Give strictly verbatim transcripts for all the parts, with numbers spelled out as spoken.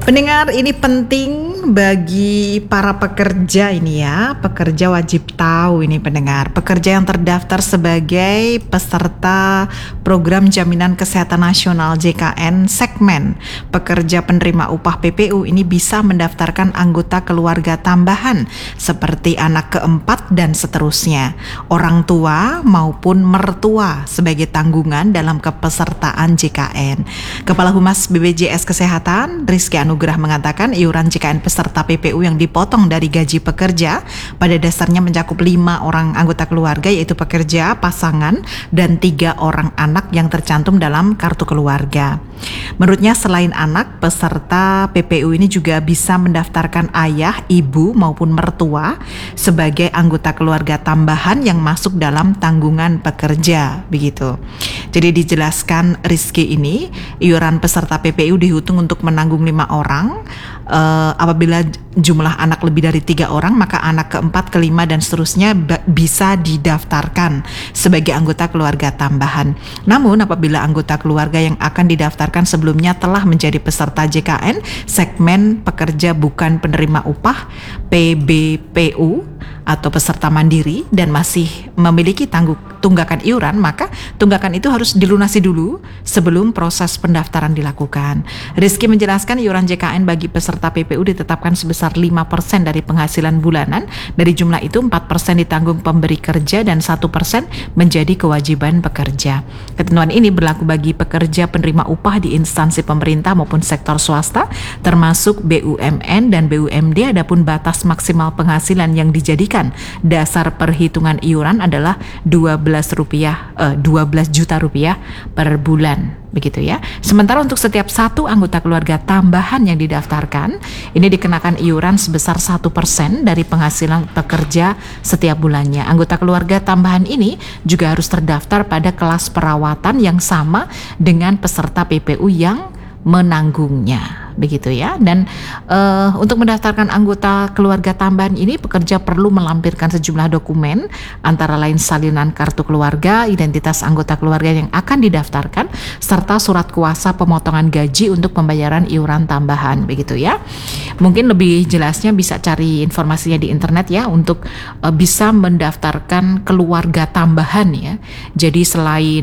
Pendengar, ini penting bagi para pekerja ini ya. Pekerja wajib tahu ini pendengar. Pekerja yang terdaftar sebagai peserta program Jaminan Kesehatan Nasional J K N segmen pekerja penerima upah P P U ini bisa mendaftarkan anggota keluarga tambahan seperti anak keempat dan seterusnya, orang tua maupun mertua sebagai tanggungan dalam kepesertaan J K N. Kepala Humas B P J S Kesehatan Rizky Anugrah mengatakan iuran J K N peserta P P U yang dipotong dari gaji pekerja pada dasarnya mencakup lima orang anggota keluarga, yaitu pekerja, pasangan, dan tiga orang anak yang tercantum dalam kartu keluarga. Menurutnya selain anak, peserta P P U ini juga bisa mendaftarkan ayah, ibu maupun mertua sebagai anggota keluarga tambahan yang masuk dalam tanggungan pekerja, begitu. Jadi dijelaskan Rizky ini, iuran peserta P P U dihitung untuk menanggung lima orang. Uh, apabila jumlah anak lebih dari tiga orang, maka anak keempat, kelima, dan seterusnya b- bisa didaftarkan sebagai anggota keluarga tambahan. Namun apabila anggota keluarga yang akan didaftarkan sebelumnya telah menjadi peserta J K N segmen pekerja bukan penerima upah P B P U atau peserta mandiri dan masih memiliki tanggung tunggakan iuran, maka tunggakan itu harus dilunasi dulu sebelum proses pendaftaran dilakukan. Rizky menjelaskan iuran J K N bagi peserta P P U ditetapkan sebesar lima persen dari penghasilan bulanan. Dari jumlah itu empat persen ditanggung pemberi kerja dan satu persen menjadi kewajiban pekerja. Ketentuan ini berlaku bagi pekerja penerima upah di instansi pemerintah maupun sektor swasta termasuk B U M N dan B U M D. Adapun batas maksimal penghasilan yang dijadikan dasar perhitungan iuran adalah dua belas rupiah, eh, dua belas juta rupiah per bulan, begitu ya. Sementara untuk setiap satu anggota keluarga tambahan yang didaftarkan, ini dikenakan iuran sebesar satu persen dari penghasilan pekerja setiap bulannya. Anggota keluarga tambahan ini juga harus terdaftar pada kelas perawatan yang sama dengan peserta P P U yang menanggungnya, begitu ya. Dan uh, untuk mendaftarkan anggota keluarga tambahan ini, pekerja perlu melampirkan sejumlah dokumen, antara lain salinan kartu keluarga, identitas anggota keluarga yang akan didaftarkan, serta surat kuasa pemotongan gaji untuk pembayaran iuran tambahan, begitu ya. Mungkin lebih jelasnya bisa cari informasinya di internet ya, untuk uh, bisa mendaftarkan keluarga tambahan ya. Jadi selain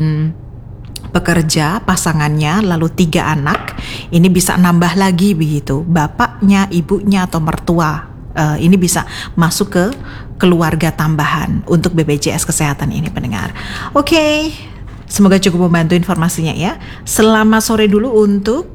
pekerja, pasangannya, lalu tiga anak, ini bisa nambah lagi begitu, bapaknya, ibunya, atau mertua. Uh, ini bisa masuk ke keluarga tambahan untuk B P J S Kesehatan ini pendengar. Oke, okay. Semoga cukup membantu informasinya ya. Selamat sore dulu untuk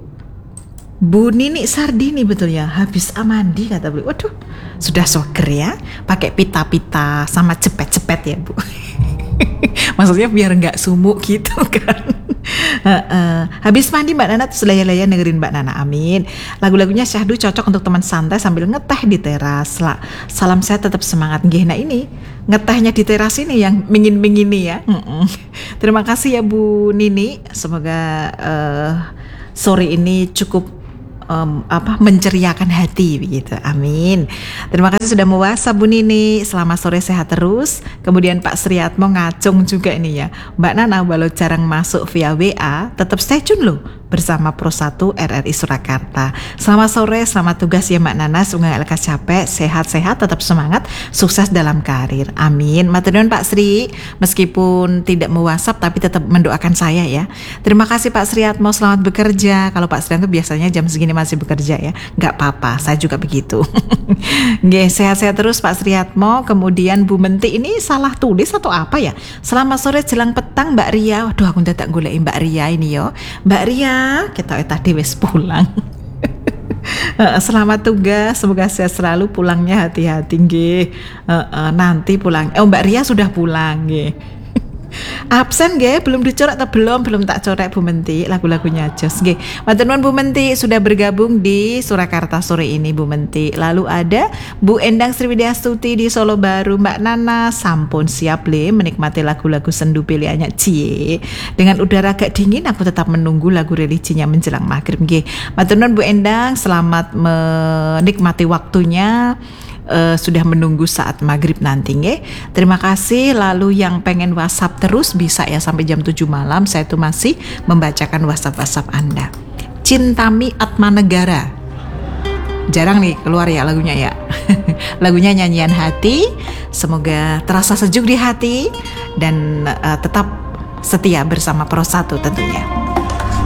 Bu Nini Sardini, betul ya, habis amandi kata beliau. Waduh, sudah soger ya, pakai pita-pita sama cepet-cepet ya Bu. Maksudnya biar nggak sumuk gitu kan. Uh, uh. Habis mandi Mbak Nana terus laya-laya dengerin Mbak Nana, amin. Lagu-lagunya syahdu cocok untuk teman santai sambil ngeteh di teras. La, salam sehat, tetap semangat nggih. Nah ini ngetehnya di teras ini yang mingin-mingin nih ya. Mm-mm. Terima kasih ya Bu Nini. Semoga uh, sore ini cukup Um, apa menceriakan hati begitu, amin. Terima kasih sudah mau WhatsApp Bu Nini. Selamat sore, sehat terus. Kemudian Pak Sriatmo ngacung juga ini ya, Mbak Nana walau jarang masuk via W A tetap stay tune loh bersama Pro satu R R I Surakarta. Selamat sore, selamat tugas ya Mbak Nana. Semoga lekas capek, sehat-sehat, tetap semangat, sukses dalam karir, amin. Matur nuwun Pak Sri, meskipun tidak mau WhatsApp tapi tetap mendoakan saya ya. Terima kasih Pak Sriatmo, selamat bekerja. Kalau Pak Sriatmo biasanya jam segini masih bekerja ya, nggak apa-apa, saya juga begitu. Nggih, sehat-sehat terus Pak Sriatmo. Kemudian Bu Menti ini salah tulis atau apa ya? Selamat sore jelang petang Mbak Ria. Waduh, aku dadak goleki Mbak Ria ini yo. Mbak Ria, kita tadi wis pulang. Selamat tugas, semoga sehat selalu, pulangnya hati-hati nggih. Nanti pulang. Oh, Mbak Ria sudah pulang nggih. Absen nggih, belum dicoret atau belum? Belum tak corek Bu Menti, lagu-lagunya jos nggih. Matur nuwun Bu Menti sudah bergabung di Surakarta sore ini Bu Menti. Lalu ada Bu Endang Sriwidyastuti di Solo Baru. Mbak Nana sampun siap le menikmati lagu-lagu sendu pilihannya cie. Dengan udara agak dingin aku tetap menunggu lagu religinya menjelang maghrib nggih. Matur nuwun Bu Endang, selamat menikmati waktunya. Uh, sudah menunggu saat maghrib nanti nge. Terima kasih. Lalu yang pengen WhatsApp terus bisa ya sampai jam tujuh malam, saya tuh masih membacakan WhatsApp-WhatsApp Anda. Cintami Atmanegara jarang nih keluar ya lagunya ya. Lagunya nyanyian hati, semoga terasa sejuk di hati dan uh, tetap setia bersama Pro satu tentunya.